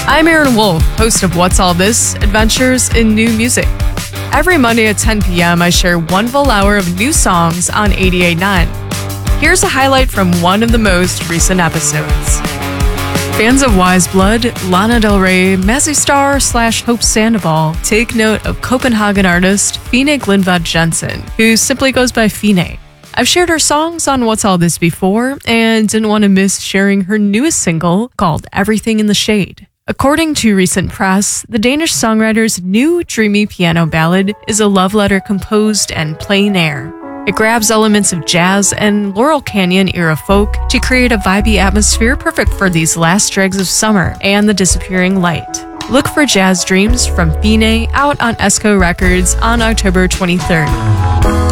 I'm Aaron Wolf, host of What's All This? Adventures in New Music. Every Monday at 10 p.m., I share one full hour of new songs on 88.9. Here's a highlight from one of the most recent episodes. Fans of Wise Blood, Lana Del Rey, Mazzy Star / Hope Sandoval take note of Copenhagen artist Fine Glindvad Jensen, who simply goes by Fine. I've shared her songs on What's All This before and didn't want to miss sharing her newest single called Everything in the Shade. According to recent press, the Danish songwriter's new dreamy piano ballad is a love letter composed in plein air. It grabs elements of jazz and Laurel Canyon era folk to create a vibey atmosphere perfect for these last dregs of summer and the disappearing light. Look for Jazz Dreams from Fine out on Esco Records on October 23rd.